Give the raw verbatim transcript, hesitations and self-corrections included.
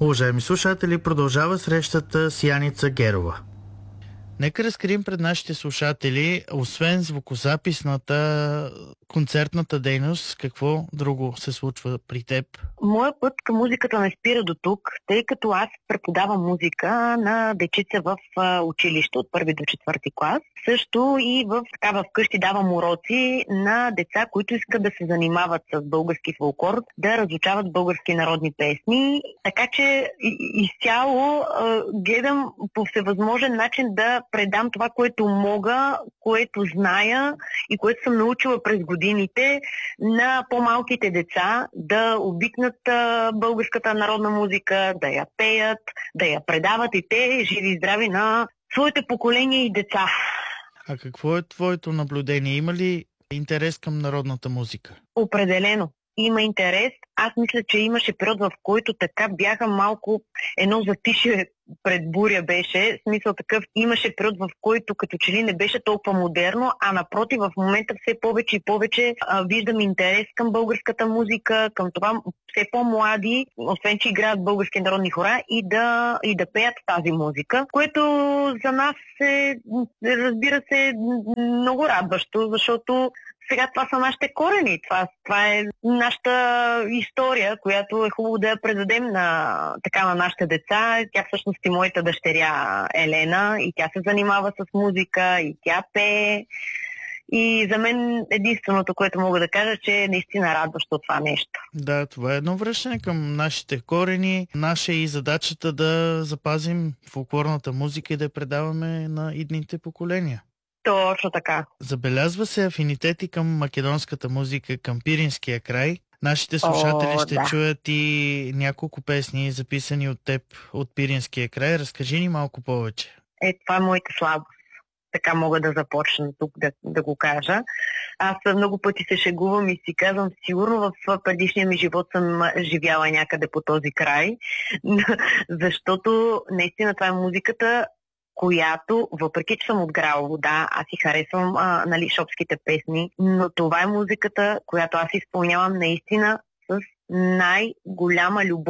Уважаеми слушатели, продължава срещата с Яница Герова. Нека разкрием пред нашите слушатели, освен звукозаписната, концертната дейност, какво друго се случва при теб? Моя път към музиката не спира до тук, тъй като аз преподавам музика на дечица в училище от първи до четвърти клас. Също и в, така, в къщи давам уроци на деца, които искат да се занимават с български фолклор, да разучават български народни песни. Така че изцяло гледам по всевъзможен начин да предам това, което мога, което зная и което съм научила през годините на по-малките деца да обикнат българската народна музика, да я пеят, да я предават и те живи и здрави на своите поколения и деца. А какво е твоето наблюдение? Има ли интерес към народната музика? Определено. Има интерес. Аз мисля, че имаше период, в който така бяха малко едно затишие пред буря беше. В смисъл такъв, имаше период, в който като че ли не беше толкова модерно, а напротив, в момента все повече и повече а, виждам интерес към българската музика, към това все по-млади, освен че играят български народни хора и да, и да пеят тази музика, което за нас е, разбира се, много радващо, защото сега това са нашите корени, това, това е нашата история, която е хубаво да я предадем на, така, на нашите деца. Тя всъщност и моята дъщеря Елена, и тя се занимава с музика, и тя пее. И за мен единственото, което мога да кажа, че е наистина радващо това нещо. Да, това е едно връщане към нашите корени. Наша е и задачата да запазим фолклорната музика и да я предаваме на идните поколения. Точно така. Забелязва се афинитети към македонската музика, към Пиринския край. Нашите слушатели О, ще да. чуят и няколко песни, записани от теб от Пиринския край. Разкажи ни малко повече. Е, това е моята слабост. Така мога да започна тук да, да го кажа. Аз много пъти се шегувам и си казвам, сигурно в предишния ми живот съм живяла някъде по този край, защото наистина това е музиката, която, въпреки че съм от Гралово, да, аз си харесвам а, нали, шопските песни, но това е музиката, която аз изпълнявам наистина с най-голяма любов.